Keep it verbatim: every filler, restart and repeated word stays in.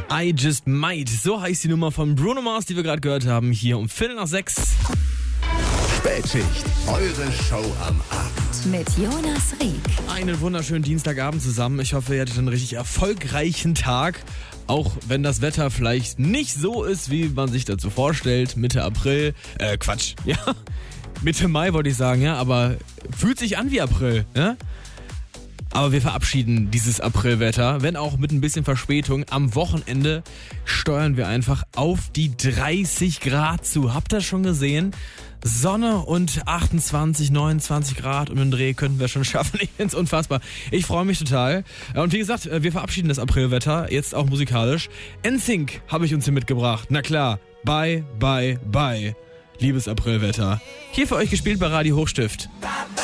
I Just Might, so heißt die Nummer von Bruno Mars, die wir gerade gehört haben, hier um Viertel nach sechs. Spätschicht, eure Show am Abend. Mit Jonas Rieck. Einen wunderschönen Dienstagabend zusammen. Ich hoffe, ihr hattet einen richtig erfolgreichen Tag. Auch wenn das Wetter vielleicht nicht so ist, wie man sich dazu vorstellt. Mitte April, äh, Quatsch, ja. Mitte Mai wollte ich sagen, ja, aber fühlt sich an wie April, ja. Aber wir verabschieden dieses Aprilwetter, wenn auch mit ein bisschen Verspätung. Am Wochenende steuern wir einfach auf die dreißig Grad zu. Habt ihr schon gesehen? Sonne und achtundzwanzig, neunundzwanzig Grad um den Dreh könnten wir schon schaffen. Ich find's unfassbar. Ich freue mich total. Und wie gesagt, wir verabschieden das Aprilwetter, jetzt auch musikalisch. N Sync habe ich uns hier mitgebracht. Na klar, bye, bye, bye. Liebes Aprilwetter. Hier für euch gespielt bei Radio Hochstift.